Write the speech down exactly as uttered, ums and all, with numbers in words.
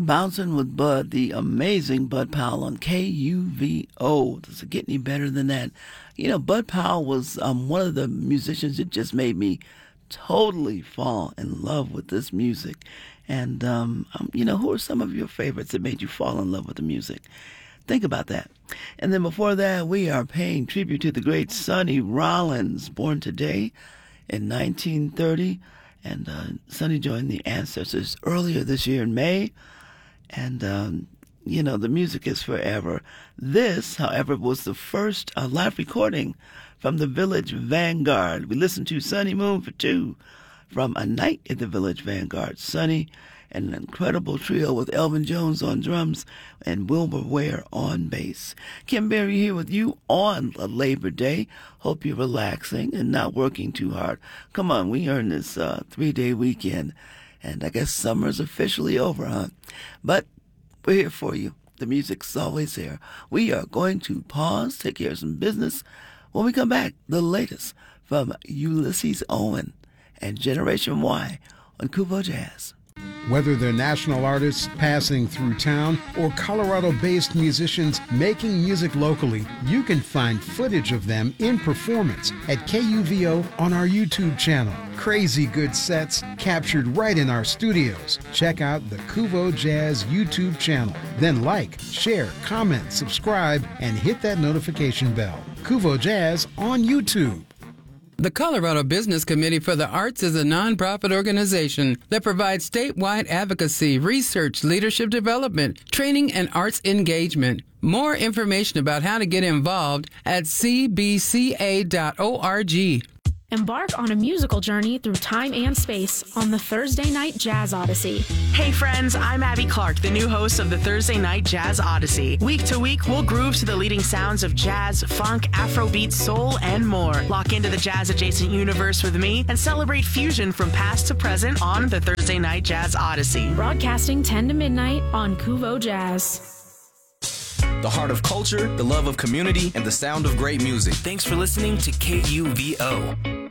Bouncing with Bud, the amazing Bud Powell on K U V O. Does it get any better than that? You know, Bud Powell was um, one of the musicians that just made me totally fall in love with this music. And, um, um, you know, who are some of your favorites that made you fall in love with the music? Think about that. And then before that, we are paying tribute to the great Sonny Rollins, born today in nineteen thirty. And uh, Sonny joined the Ancestors earlier this year in May. And, um, you know, the music is forever. This, however, was the first uh, live recording from the Village Vanguard. We listened to Sunny Moon for Two from A Night at the Village Vanguard. Sonny and an incredible trio with Elvin Jones on drums and Wilbur Ware on bass. Kim Berry here with you on Labor Day. Hope you're relaxing and not working too hard. Come on, we earned this uh, three-day weekend. And I guess summer's officially over, huh? But we're here for you. The music's always there. We are going to pause, take care of some business. When we come back, the latest from Ulysses Owen and Generation Y on Kuvo Jazz. Whether they're national artists passing through town or Colorado-based musicians making music locally, you can find footage of them in performance at K U V O on our YouTube channel. Crazy good sets captured right in our studios. Check out the Kuvo Jazz YouTube channel. Then like, share, comment, subscribe, and hit that notification bell. Kuvo Jazz on YouTube. The Colorado Business Committee for the Arts is a nonprofit organization that provides statewide advocacy, research, leadership development, training, and arts engagement. More information about how to get involved at c b c a dot org. Embark on a musical journey through time and space on the Thursday Night Jazz Odyssey. Hey friends, I'm Abby Clark, the new host of the Thursday Night Jazz Odyssey. Week to week, we'll groove to the leading sounds of jazz, funk, Afrobeat, soul, and more. Lock into the jazz-adjacent universe with me and celebrate fusion from past to present on the Thursday Night Jazz Odyssey. Broadcasting ten to midnight on Kuvo Jazz. The heart of culture, the love of community, and the sound of great music. Thanks for listening to K U V O.